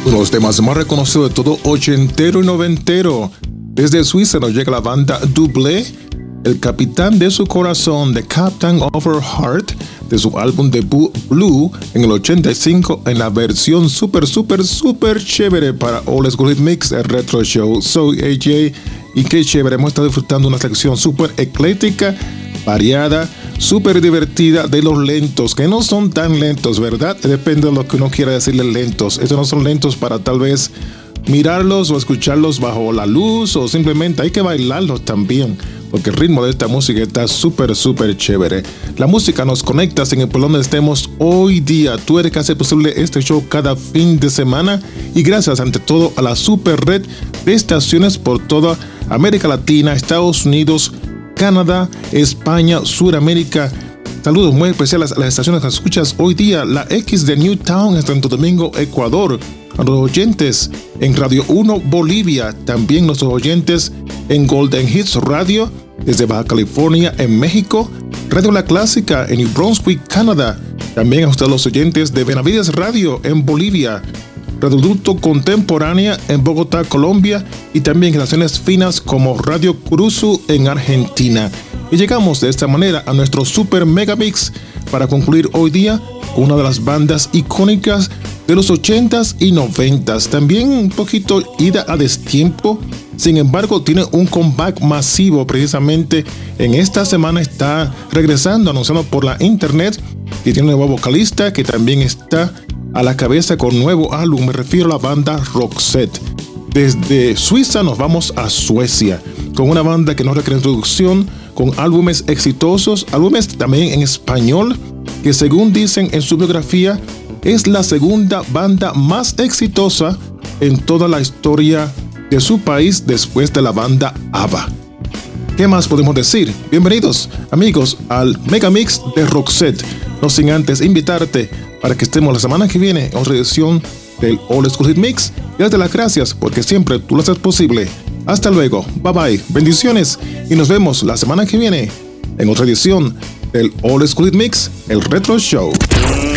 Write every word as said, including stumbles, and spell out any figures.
Uno de los temas más reconocidos de todo ochentero y noventero. Desde Suiza nos llega la banda Double, el capitán de su corazón, The Captain of Her Heart, de su álbum debut Blue en el ochenta y cinco, en la versión super, super, super chévere para Old School Hit Mix, el Retro Show. Soy A J y qué chévere, hemos estado disfrutando una sección super ecléctica, variada, súper divertida de los lentos, que no son tan lentos, ¿verdad? Depende de lo que uno quiera decirle lentos. Estos no son lentos para tal vez mirarlos o escucharlos bajo la luz, o simplemente hay que bailarlos también, porque el ritmo de esta música está súper, súper chévere. La música nos conecta sin importar donde estemos hoy día. Tú eres que hace posible este show cada fin de semana, y gracias ante todo a la super red de estaciones por toda América Latina, Estados Unidos, Canadá, España, Suramérica. Saludos muy especiales a las estaciones que escuchas hoy día: la X de Newtown en Santo Domingo, Ecuador; a los oyentes en Radio uno Bolivia; también nuestros oyentes en Golden Hits Radio desde Baja California en México; Radio La Clásica en New Brunswick, Canadá; también a ustedes los oyentes de Benavides Radio en Bolivia; Radioducto Contemporánea en Bogotá, Colombia; y también estaciones finas como Radio Cruzu en Argentina. Y llegamos de esta manera a nuestro Super Mega Mix para concluir hoy día con una de las bandas icónicas de los ochentas y noventas. También un poquito ida a destiempo, sin embargo tiene un comeback masivo. Precisamente en esta semana está regresando, anunciando por la internet, y tiene un nuevo vocalista que también está a la cabeza con nuevo álbum. Me refiero a la banda Roxette. Desde Suiza nos vamos a Suecia con una banda que nos requiere introducción, con álbumes exitosos, álbumes también en español, que según dicen en su biografía es la segunda banda más exitosa en toda la historia de su país después de la banda ABBA. ¿Qué más podemos decir? Bienvenidos, amigos, al Mega Mix de Roxette. No sin antes invitarte para que estemos la semana que viene en otra edición del Old School Hit Mix, y darte las gracias porque siempre tú lo haces posible. Hasta luego, bye bye, bendiciones, y nos vemos la semana que viene en otra edición del Old School Hit Mix, el Retro Show.